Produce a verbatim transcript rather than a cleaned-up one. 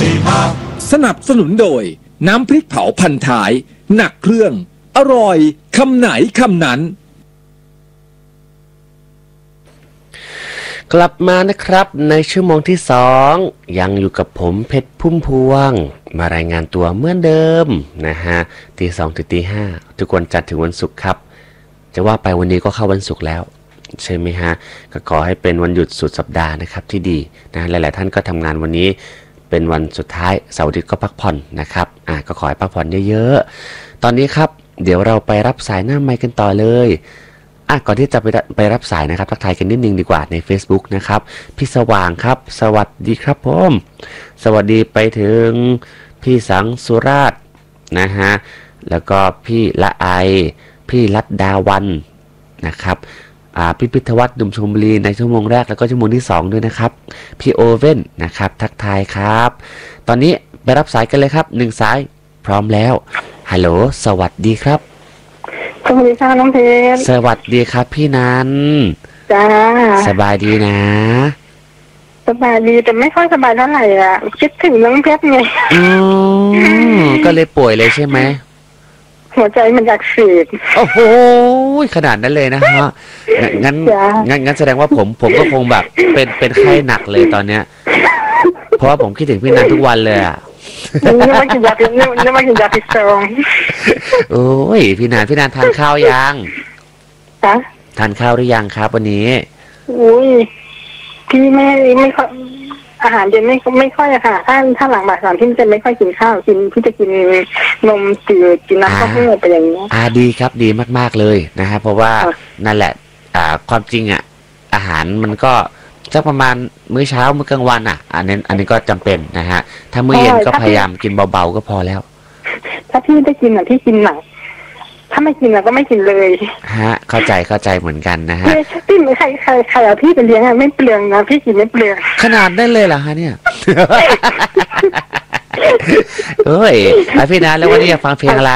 สนับสนุนโดยน้ำพริกเผาพันท้ายหนักเครื่องอร่อยคำไหนคำนั้นกลับมานะครับในชั่วโมงที่สองยังอยู่กับผมเพชรพุ่มพวงมารายงานตัวเหมือนเดิมนะฮะตีสองถึงตีห้าทุกวันจันทร์ถึงวันศุกร์ครับจะว่าไปวันนี้ก็เข้าวันศุกร์แล้วใช่ไหมฮะก็ขอให้เป็นวันหยุดสุดสัปดาห์นะครับที่ดีนะหลายๆท่านก็ทำงานวันนี้เป็นวันสุดท้ายเสาร์อาทิตย์ก็พักผ่อนนะครับอ่ะก็ขอให้พักผ่อนเยอะๆตอนนี้ครับเดี๋ยวเราไปรับสายหน้าไมค์กันต่อเลยอ่ะก่อนที่จะไปไปรับสายนะครับทักทายกันนิดนึงดีกว่าใน Facebook นะครับพี่สว่างครับสวัสดีครับผมสวัสดีไปถึงพี่สังสุราชนะฮะแล้วก็พี่ละไอพี่รัตดาวันนะครับอ่าพี่พิทวัฒน์ดุมชมบุรีในชั่วโมงแรกแล้วก็ชั่วโมงที่สองด้วยนะครับพี่โอเว่นนะครับทักทายครับตอนนี้ไปรับสายกันเลยครับหนึ่งสายพร้อมแล้วฮัลโหลสวัสดีครับสวัสดีค่ะน้องเพชรสวัสดีครับพี่นันจ้าสบายดีนะสบายดีแต่ไม่ค่อยสบายเท่าไหร่อ่ะคิดถึงน้องเพชรไงอืมก็เลยป่วยเลยใช่ไหมหัวใจมันอยากฉีดโอ้โหขนาดนั้นเลยนะฮะงั้นงั้นงั้นแสดงว่าผมผมก็คงแบบเป็นเป็นไข้หนักเลยตอนเนี้ยเพราะว่าผมคิดถึงพี่นันทุกวันเลยอ่ะนี่มากินยาพิษนี่มากินยาพิษซองโอ้ยพี่นันพี่นันทานข้าวยังฮะทานข้าวหรือยังครับวันนี้อุ้ยพี่ไม่ไม่ค่อยอาหารเย็นไม่ไม่ค่อยอะค่ะถ้าถ้าหลังบ่ายสามพี่จะไม่ค่อยกินข้าวกินพี่จะกินนมจืดกินน้ำข้าวโพดไปอย่างนี้อ่าดีครับดีมากๆเลยนะฮะเพราะว่านั่นแหละอ่าความจริงอ่ะอาหารมันก็สักประมาณมื้อเช้ามื้อกลางวันอ่ะอันนี้อันนี้ก็จำเป็นนะฮะถ้ามื้อเย็นก็พยายามกินเบาๆก็พอแล้วถ้าพี่ได้กินอ่ะพี่กินหนักถ้าไม่กินอ่ะก็ไม่กินเลยฮะเข้าใจเข้าใจเหมือนกันนะฮะพี่ไม่ใครใครใครเอาพี่ไปเลี้ยงอ่ะไม่เปลืองนะพี่กินไม่เปลืองขนาดได้เลยเหรอฮะเนี่ยเฮ้ยพี่นะแล้ววันนี้อยากฟังเพลงอะไร